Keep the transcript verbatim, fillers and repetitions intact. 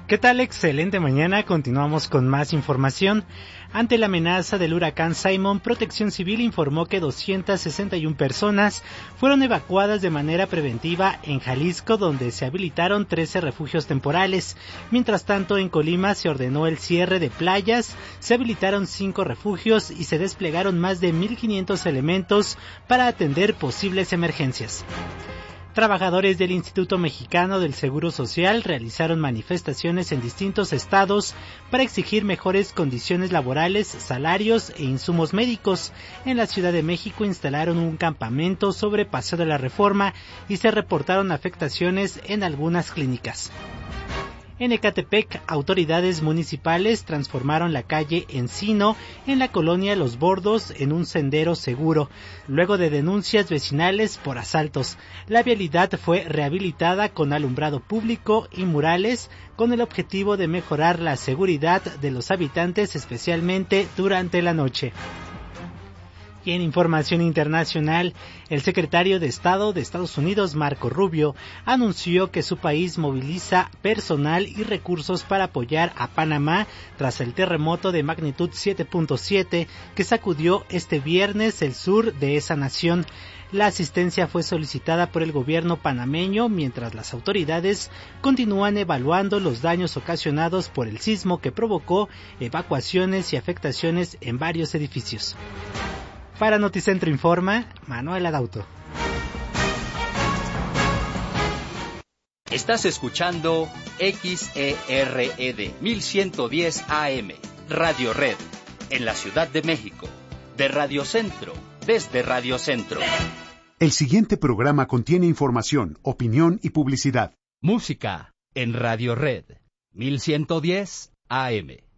¿Qué tal? Excelente mañana, continuamos con más información. Ante la amenaza del huracán Simon, Protección Civil informó que doscientas sesenta y una personas fueron evacuadas de manera preventiva en Jalisco, donde se habilitaron trece refugios temporales. Mientras tanto, en Colima se ordenó el cierre de playas, se habilitaron cinco refugios y se desplegaron más de mil quinientos elementos para atender posibles emergencias. Trabajadores del Instituto Mexicano del Seguro Social realizaron manifestaciones en distintos estados para exigir mejores condiciones laborales, salarios e insumos médicos. En la Ciudad de México instalaron un campamento sobre Paseo de la Reforma y se reportaron afectaciones en algunas clínicas. En Ecatepec, autoridades municipales transformaron la calle Encino en la colonia Los Bordos en un sendero seguro, luego de denuncias vecinales por asaltos. La vialidad fue rehabilitada con alumbrado público y murales con el objetivo de mejorar la seguridad de los habitantes, especialmente durante la noche. Y en información internacional, el secretario de Estado de Estados Unidos, Marco Rubio, anunció que su país moviliza personal y recursos para apoyar a Panamá tras el terremoto de magnitud siete punto siete que sacudió este viernes el sur de esa nación. La asistencia fue solicitada por el gobierno panameño mientras las autoridades continúan evaluando los daños ocasionados por el sismo que provocó evacuaciones y afectaciones en varios edificios. Para Noticentro Informa, Manuel Adauto. Estás escuchando X E R E D mil ciento diez A M, Radio Red, en la Ciudad de México, de Radio Centro, desde Radio Centro. El siguiente programa contiene información, opinión y publicidad. Música en Radio Red, mil ciento diez A M.